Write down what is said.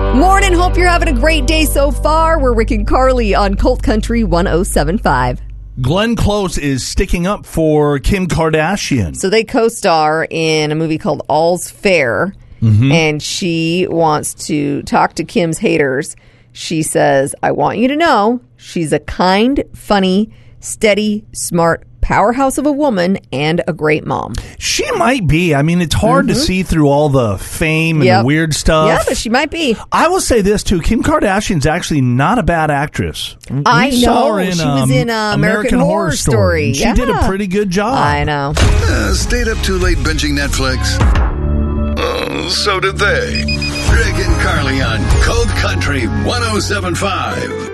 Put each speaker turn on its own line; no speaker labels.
Morning, hope you're having a great day so far. We're Rick and Carly on Colt Country 107.5.
Glenn Close is sticking up for Kim Kardashian.
So they co-star in a movie called All's Fair, and she wants to talk to Kim's haters. She says, I want you to know she's a kind, funny, steady, smart powerhouse of a woman and a great mom.
She might be. I mean, it's hard to see through all the fame and the weird stuff.
Yeah, but she might be.
I will say this, too. Kim Kardashian's actually not a bad actress.
I
saw
know.
her in,
she was in American Horror Story.
She did a pretty good job.
I know.
Stayed up too late binging Netflix? So did they. Rick and Carly on Cold Country 107.5.